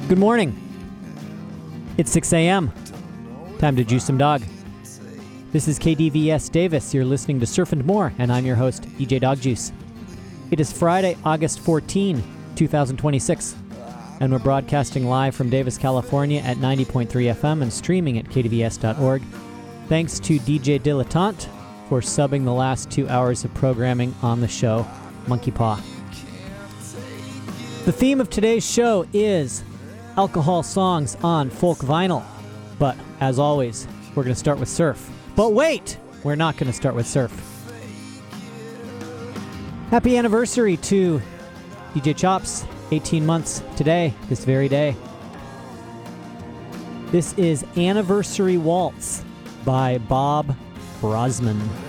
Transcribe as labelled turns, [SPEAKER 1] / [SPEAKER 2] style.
[SPEAKER 1] Good morning. It's 6 a.m. Time to juice some dog. This is KDVS Davis. You're listening to Surf and More, and I'm your host, DJ Dog Juice. It is Friday, August 14, 2026, and we're broadcasting live from Davis, California at 90.3 FM and streaming at kdvs.org. Thanks to DJ Dilettante for subbing the last 2 hours of programming on the show, Monkey Paw. The theme of today's show is alcohol songs on folk vinyl. But, as always, we're going to start with surf. But wait! We're not going to start with surf. Happy anniversary to DJ Chops. 18 months today, this very day. This is Anniversary Waltz by Bob Brosman.